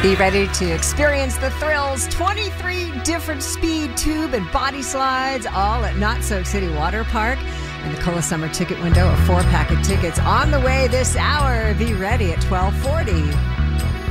Be ready to experience the thrills. 23 different speed, tube, and body slides, all at Not So City Water Park. And the Cola Summer ticket window, a 4-pack of tickets on the way this hour. Be ready at 12:40.